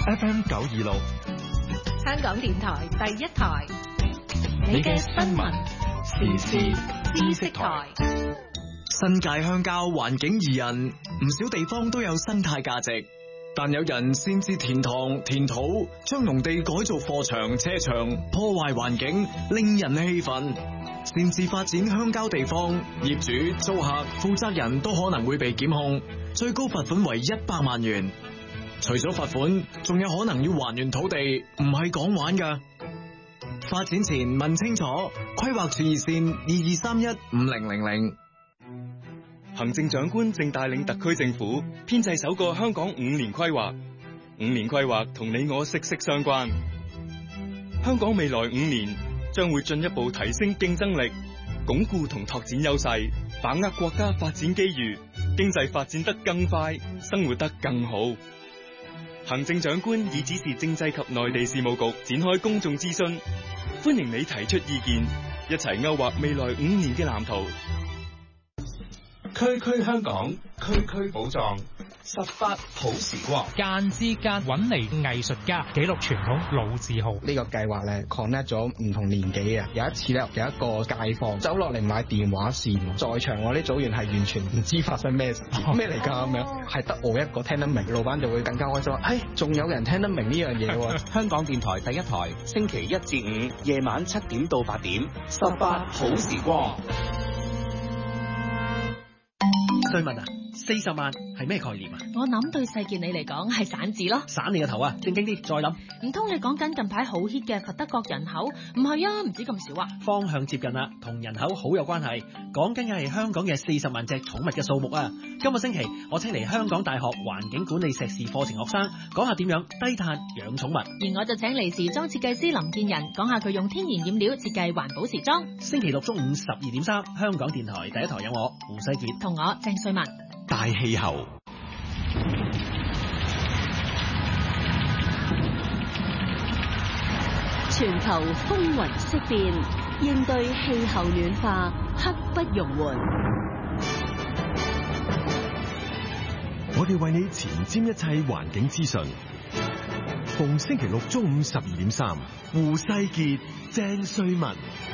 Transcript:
FM 926， 香港電台第一台， 你嘅新聞時事知識台。新界鄉郊環境宜人，唔少地方都有生態價值，但有人擅自填塘填土，將農地改造貨場車場，破壞環境，令人氣憤。擅自發展鄉郊地方，業主、租客、負責人都可能會被檢控，最高罰款為100萬元。除咗罰款，仲有可能要還原土地，唔係講玩㗎。發展前問清楚，規劃處熱線22315000。 行政長官正帶領特區政府編製首個香港5年規劃。5年規劃同你我息息相關。香港未來5年將會進一步提升競爭力，鞏固同拓展優勢，把握國家發展機遇，經濟發展得更快，生活得更好。行政長官已指示政制及內地事務局展開公眾諮詢，歡迎你提出意見，一齊勾畫未來5年嘅藍圖。 區區香港，區區寶藏，18好時光。 間之間揾嚟藝術家記錄傳統老字號。 呢個計劃咧 connect 咗唔同年紀嘅。有一次咧，有一個街坊走落嚟買電話線，在場我啲組員係完全唔知發生咩事，咩嚟㗎咁樣，係得我一個聽得明，老闆就會更加開心。嘿，仲有人聽得明呢樣嘢喎！ 香港電台第一台，星期1至5夜晚7點到8點，18好時光。 瑞文啊，40萬係咩概念啊？ 我諗對世傑你嚟講係散字咯。 散你個頭啊！正經啲，再諗。 唔通你講緊近排好 hit 嘅佛得角人口？唔係啊，唔止咁少啊。 方向接近啦，同人口好有關係。講緊嘅係香港嘅40萬隻寵物嘅數目啊！今個星期我請嚟香港大學環境管理碩士課程學生講下點樣低碳養寵物。 而我就請嚟時裝設計師林建仁講下佢用天然染料設計環保時裝。 星期六中午12.3，香港電台第一台有我胡世傑同我鄭瑞文。 大氣候， 全球風雲色變，應對氣候暖化刻不容緩。 我哋為你前瞻一切環境資訊。逢星期六中午12.3，胡世傑、鄭瑞文。